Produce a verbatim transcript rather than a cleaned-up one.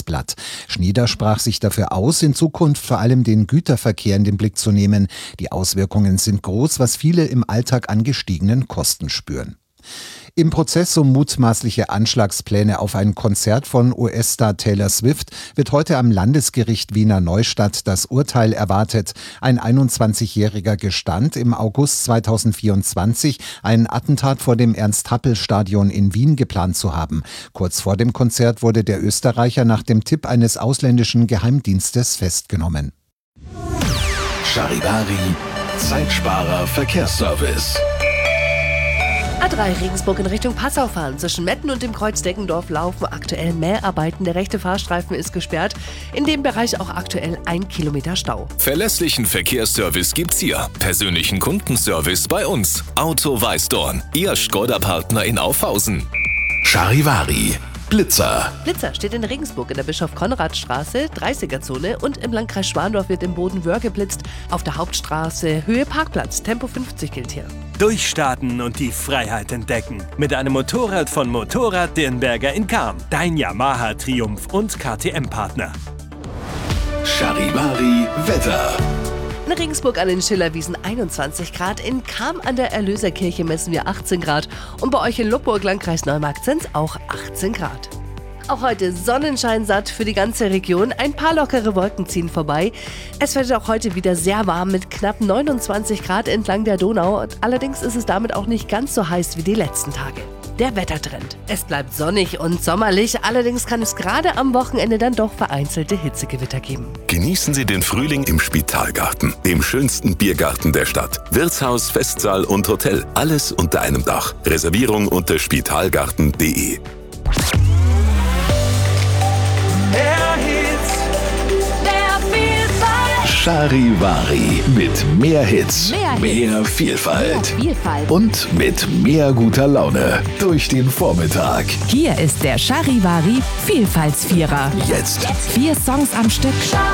Blatt. Schnieder sprach sich dafür aus, in Zukunft vor allem den Güterverkehr in den Blick zu nehmen. Die Auswirkungen sind groß, was viele im Alltag an gestiegenen Kosten spüren. Im Prozess um mutmaßliche Anschlagspläne auf ein Konzert von U S-Star Taylor Swift wird heute am Landesgericht Wiener Neustadt das Urteil erwartet. Ein einundzwanzigjähriger gestand, im August zweitausendvierundzwanzig ein Attentat vor dem Ernst-Happel-Stadion in Wien geplant zu haben. Kurz vor dem Konzert wurde der Österreicher nach dem Tipp eines ausländischen Geheimdienstes festgenommen. Charivari, Zeitsparer Verkehrsservice. A drei Regensburg in Richtung Passau fahren. Zwischen Metten und dem Kreuz Deggendorf laufen aktuell Mäharbeiten. Der rechte Fahrstreifen ist gesperrt. In dem Bereich auch aktuell ein Kilometer Stau. Verlässlichen Verkehrsservice gibt's hier. Persönlichen Kundenservice bei uns. Auto Weißdorn, Ihr Skoda-Partner in Aufhausen. Charivari. Blitzer. Blitzer steht in Regensburg in der Bischof-Konrad-Straße, dreißiger-Zone, und im Landkreis Schwandorf wird im Boden-Wöhr geblitzt. Auf der Hauptstraße Höhe Parkplatz, Tempo fünfzig gilt hier. Durchstarten und die Freiheit entdecken. Mit einem Motorrad von Motorrad Dirnberger in Cham. Dein Yamaha Triumph und K T M-Partner. Charivari Wetter. In Regensburg an den Schillerwiesen einundzwanzig Grad, in Cham an der Erlöserkirche messen wir achtzehn Grad und bei euch in Lupburg, Landkreis Neumarkt, sind es auch achtzehn Grad. Auch heute Sonnenschein satt für die ganze Region. Ein paar lockere Wolken ziehen vorbei. Es wird auch heute wieder sehr warm mit knapp neunundzwanzig Grad entlang der Donau. Allerdings ist es damit auch nicht ganz so heiß wie die letzten Tage. Der Wettertrend. Es bleibt sonnig und sommerlich, allerdings kann es gerade am Wochenende dann doch vereinzelte Hitzegewitter geben. Genießen Sie den Frühling im Spitalgarten, dem schönsten Biergarten der Stadt. Wirtshaus, Festsaal und Hotel, alles unter einem Dach. Reservierung unter spitalgarten punkt de. Charivari mit mehr Hits, Mehr, mehr Vielfalt Mehr Vielfalt. und mit mehr guter Laune durch den Vormittag. Hier ist der Charivari Vielfaltsvierer. Jetzt. Vier Songs am Stück.